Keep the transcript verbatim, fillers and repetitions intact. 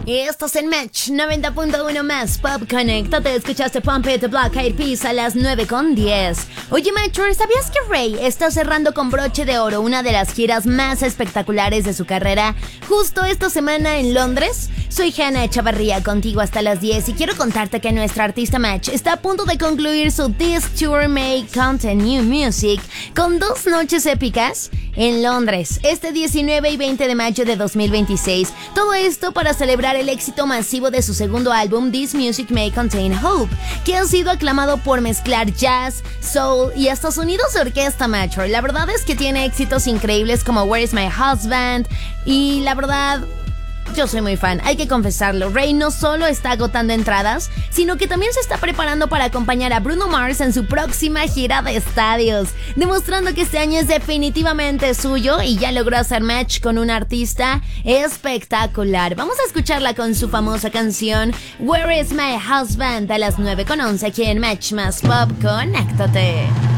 Y estás en Match noventa punto uno más Pop Connect. Te escuchaste Pump It, Black Eyed Peas a las nueve con diez. Oye, Matcher, ¿sabías que Rey está cerrando con broche de oro una de las giras más espectaculares de su carrera justo esta semana en Londres? Soy Hannah Echavarría, contigo hasta las diez, y quiero contarte que nuestra artista Match está a punto de concluir su This Tour May Continue Music con dos noches épicas en Londres, este diecinueve y veinte de mayo de dos mil veintiséis. Todo esto para celebrar el éxito masivo de su segundo álbum, This Music May Contain Hope, que ha sido aclamado por mezclar jazz, soul y hasta sonidos de orquesta, Matcher. La verdad es que tiene éxitos increíbles como Where Is My Husband, y la verdad, yo soy muy fan, hay que confesarlo. Rey no solo está agotando entradas, sino que también se está preparando para acompañar a Bruno Mars en su próxima gira de estadios, demostrando que este año es definitivamente suyo y ya logró hacer match con un artista espectacular. Vamos a escucharla con su famosa canción Where Is My Husband a las nueve con once aquí en Match Más Pop. Conéctate.